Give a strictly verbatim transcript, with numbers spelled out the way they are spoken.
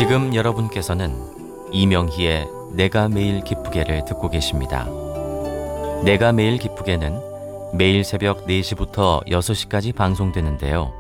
지금 여러분께서는 이명희의 내가 매일 기쁘게를 듣고 계십니다. 내가 매일 기쁘게는 매일 새벽 네 시부터 여섯 시까지 방송되는데요.